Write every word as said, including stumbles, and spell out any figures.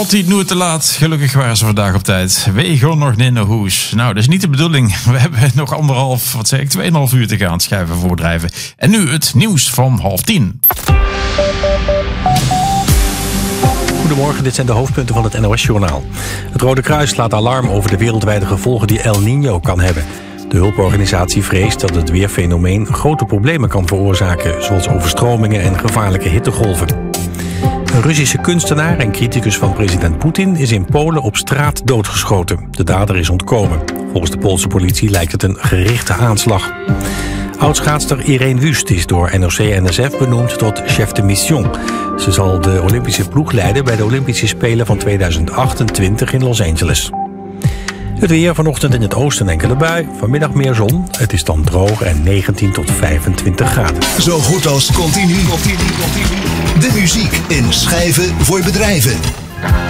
Altijd nooit te laat. Gelukkig waren ze vandaag op tijd. We gaan nog niet naar huis. Nou, dat is niet de bedoeling. We hebben nog anderhalf, wat zeg ik, tweeënhalf uur te gaan schrijven voordrijven. En nu het nieuws van half tien. Goedemorgen, dit zijn de hoofdpunten van het N O S-journaal. Het Rode Kruis slaat alarm over de wereldwijde gevolgen die El Niño kan hebben. De hulporganisatie vreest dat het weerfenomeen grote problemen kan veroorzaken, zoals overstromingen en gevaarlijke hittegolven. Een Russische kunstenaar en criticus van president Poetin is in Polen op straat doodgeschoten. De dader is ontkomen. Volgens de Poolse politie lijkt het een gerichte aanslag. Oudschaatster Irene Wust is door N O C N S F benoemd tot chef de mission. Ze zal de Olympische ploeg leiden bij de Olympische Spelen van tweeduizend achtentwintig in Los Angeles. Het weer vanochtend in het oosten enkele bui. Vanmiddag meer zon. Het is dan droog en negentien tot vijfentwintig graden. Zo goed als continu. continu, continu. De muziek in Schijven voor bedrijven.